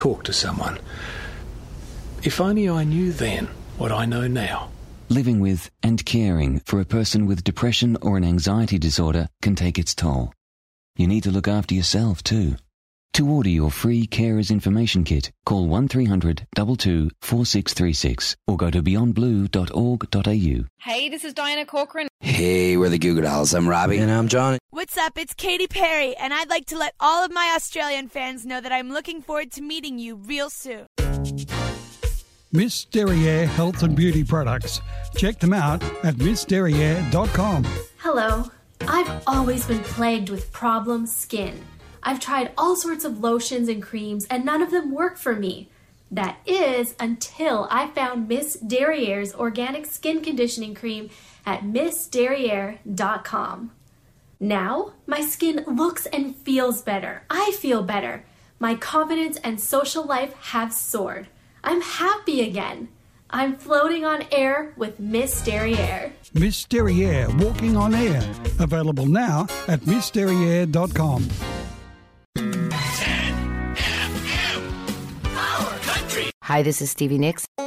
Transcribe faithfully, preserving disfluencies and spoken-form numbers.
talk to someone. If only I knew then what I know now. Living with and caring for a person with depression or an anxiety disorder can take its toll. You need to look after yourself too. To order your free Carers Information Kit, call one three hundred two two four six three six or go to beyond blue dot org dot a u. Hey, this is Diana Corcoran. Hey, we're the Goo Goo Dolls. I'm Robbie. And I'm Johnny. What's up? It's Katy Perry, and I'd like to let all of my Australian fans know that I'm looking forward to meeting you real soon. Miss Derriere Health and Beauty Products. Check them out at miss derriere dot com. Hello. I've always been plagued with problem skin. I've tried all sorts of lotions and creams, and none of them work for me. That is until I found Miss Derriere's Organic Skin Conditioning Cream at miss derriere dot com. Now, my skin looks and feels better. I feel better. My confidence and social life have soared. I'm happy again. I'm floating on air with Miss Derriere. Miss Derriere Walking on Air. Available now at miss derriere dot com. Hi, this is Stevie Nicks.